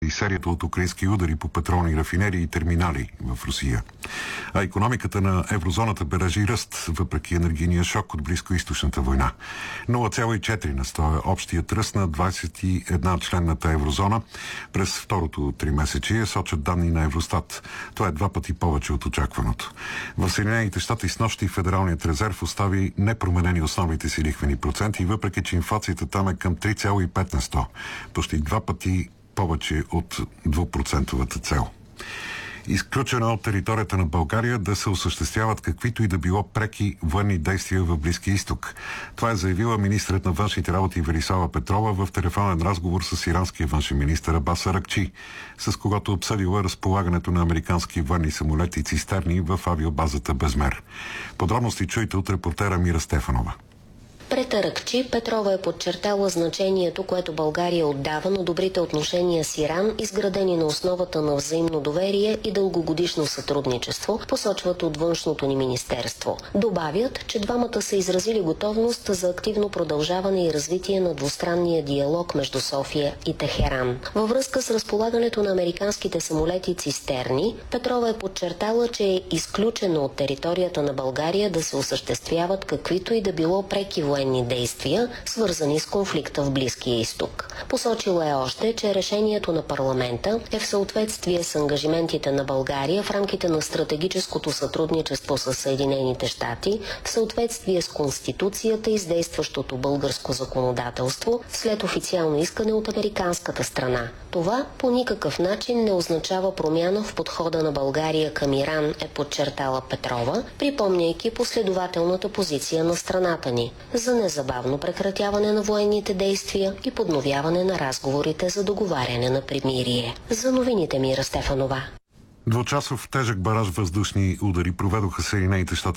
заради серията от украински удари по петролни рафинерии и терминали в Русия. А икономиката на еврозоната бележи ръст, въпреки енергийния шок от близкоизточната война. 0,4 на 100 е общият ръст на 21 членната еврозона през второто тримесечие, сочат данни на Евростат. Това е 2 пъти повече от очакваното. В Съединените щати снощи Федералният резерв остави непроменени основните си лихвени проценти, въпреки че инфлацията там е към 3,5 на 100, почти 2 пъти повече от 2% цел. Изключено от територията на България да се осъществяват каквито и да било преки военни действия в Близкия изток. Това е заявила министърът на външните работи Велислава Петрова в телефонен разговор с иранския външен министър Абас Аракчи, с когото обсъдила разполагането на американски военни самолети цистерни в авиобазата Безмер. Подробности чуйте от репортера Мира Стефанова. Пред Аракчи Петрова е подчертала значението, което България отдава на добрите отношения с Иран, изградени на основата на взаимно доверие и дългогодишно сътрудничество, посочват от външното ни министерство. Добавят, че двамата са изразили готовност за активно продължаване и развитие на двустранния диалог между София и Техеран. Във връзка с разполагането на американските самолети цистерни, Петрова е подчертала, че е изключено от територията на България да се осъществяват каквито и да било преки военни действия, свързани с конфликта в Близкия изток. Посочила е още, че решението на парламента е в съответствие с ангажиментите на България в рамките на стратегическото сътрудничество с Съединените щати, в съответствие с Конституцията и с действащото българско законодателство, след официално искане от американската страна. Това по никакъв начин не означава промяна в подхода на България към Иран, е подчертала Петрова, припомняйки последователната позиция на страната ни за незабавно прекратяване на военните действия и подновяване на разговорите за договаряне на примирие. За новините Мира Стефанова. Двучасов тежък бараж въздушни удари проведоха Съединените щати